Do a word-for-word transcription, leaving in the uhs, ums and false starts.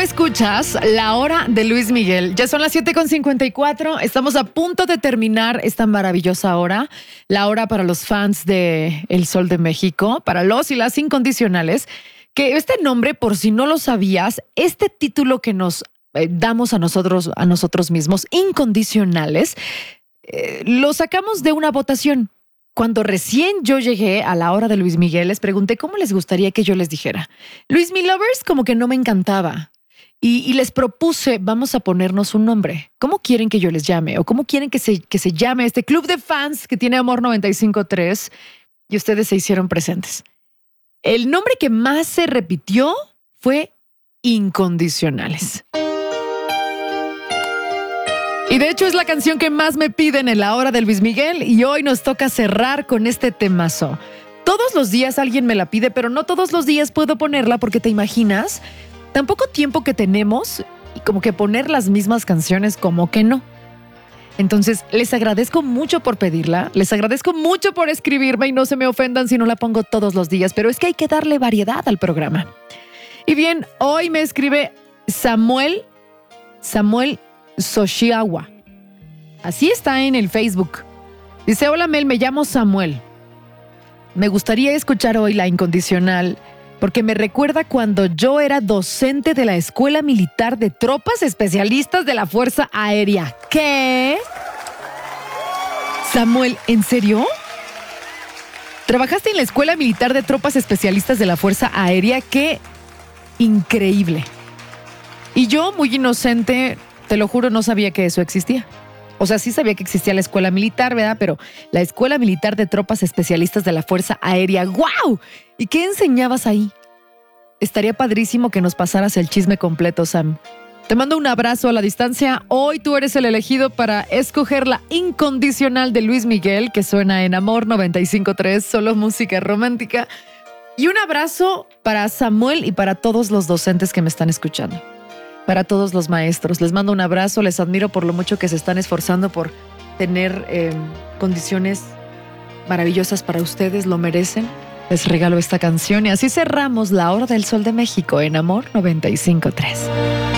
escuchas La Hora de Luis Miguel. Ya son las siete con cincuenta y cuatro. Estamos a punto de terminar esta maravillosa hora. La hora para los fans de El Sol de México, para los y las incondicionales. Que este nombre, por si no lo sabías, este título que nos eh, damos a nosotros, a nosotros mismos, incondicionales, eh, lo sacamos de una votación. Cuando recién yo llegué a La Hora de Luis Miguel, les pregunté cómo les gustaría que yo les dijera. Luis Mi Lovers como que no me encantaba. Y, y les propuse, vamos a ponernos un nombre. ¿Cómo quieren que yo les llame? ¿O cómo quieren que se, que se llame este club de fans que tiene Amor noventa y cinco punto tres? Y ustedes se hicieron presentes. El nombre que más se repitió fue Incondicionales. Y de hecho es la canción que más me piden en La Hora de Luis Miguel y hoy nos toca cerrar con este temazo. Todos los días alguien me la pide, pero no todos los días puedo ponerla porque te imaginas tan poco tiempo que tenemos y como que poner las mismas canciones como que no. Entonces les agradezco mucho por pedirla, les agradezco mucho por escribirme y no se me ofendan si no la pongo todos los días, pero es que hay que darle variedad al programa. Y bien, hoy me escribe Samuel, Samuel Soshiawa. Así está en el Facebook. Dice, hola Mel, me llamo Samuel. Me gustaría escuchar hoy La Incondicional porque me recuerda cuando yo era docente de la Escuela Militar de Tropas Especialistas de la Fuerza Aérea. ¿Qué? Samuel, ¿en serio? ¿Trabajaste en la Escuela Militar de Tropas Especialistas de la Fuerza Aérea? ¡Qué increíble! Y yo, muy inocente, te lo juro, no sabía que eso existía. O sea, sí sabía que existía la escuela militar, ¿verdad? Pero la Escuela Militar de Tropas Especialistas de la Fuerza Aérea, ¡guau! ¿Y qué enseñabas ahí? Estaría padrísimo que nos pasaras el chisme completo, Sam. Te mando un abrazo a la distancia. Hoy tú eres el elegido para escoger La Incondicional de Luis Miguel, que suena en Amor noventa y cinco punto tres, solo música romántica. Y un abrazo para Samuel y para todos los docentes que me están escuchando. Para todos los maestros. Les mando un abrazo, les admiro por lo mucho que se están esforzando por tener eh, condiciones maravillosas para ustedes, lo merecen. Les regalo esta canción y así cerramos La Hora del Sol de México en Amor noventa y cinco punto tres.